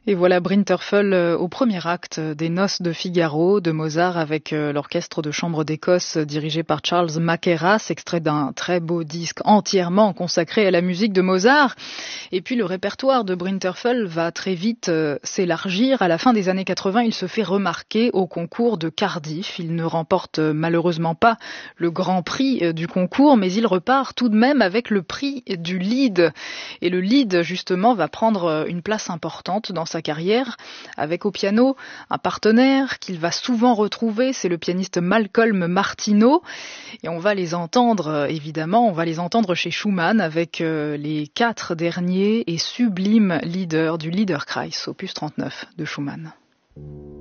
Et voilà Brinterfell au premier acte des Noces de Figaro de Mozart avec l'orchestre de chambre d'Écosse dirigé par Charles Mackerras, extrait d'un très beau disque entièrement consacré à la musique de Mozart. Et puis le répertoire de Brinterfell va très vite s'élargir. À la fin des années 80, il se fait remarquer au concours de Cardiff. Il ne remporte malheureusement pas le grand prix du concours, mais il repart tout de même avec le prix du lead. Et le lead, justement, va prendre une place importante dans sa carrière, avec au piano un partenaire qu'il va souvent retrouver, c'est le pianiste Malcolm Martineau, et on va les entendre, évidemment, on va les entendre chez Schumann avec les 4 derniers et sublimes leaders du Liederkreis, opus 39 de Schumann.